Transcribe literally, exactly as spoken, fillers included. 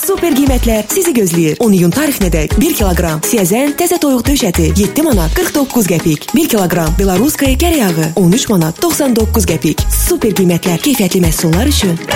super qiymətlər sizi gözləyir. on iyun tarifinədək bir kiloqram siyəzən təzə toyuq döş əti yeddi manat qırx doqquz qəpik. bir kiloqram Belaruskaya kər yağı on üç manat doxsan doqquz qəpik. Super qiymətlər, keyfiyyətli məhsullar üçün